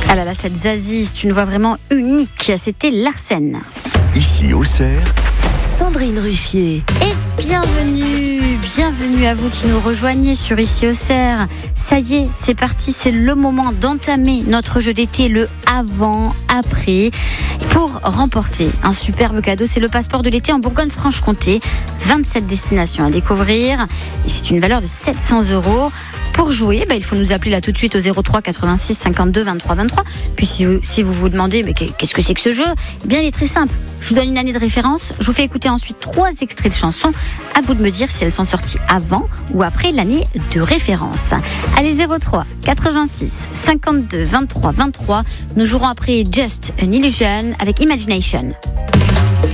Ah là là, cette Zazie, c'est une voix vraiment unique. C'était Larsen. Ici, Auxerre, Sandrine Ruffier. Et bienvenue à vous qui nous rejoignez sur Ici Auxerre. Ça y est, c'est parti, c'est le moment d'entamer notre jeu d'été, le avant-après. Pour remporter un superbe cadeau, c'est le passeport de l'été en Bourgogne-Franche-Comté. 27 destinations à découvrir et c'est une valeur de 700 €. Pour jouer, il faut nous appeler là tout de suite au 03 86 52 23 23. Puis si vous vous demandez mais qu'est-ce que c'est que ce jeu, il est très simple. Je vous donne une année de référence, je vous fais écouter ensuite 3 extraits de chansons. À vous de me dire si elles sont sorties avant ou après l'année de référence. Allez, 03 86 52 23 23. Nous jouerons après Just an Illusion avec Imagination.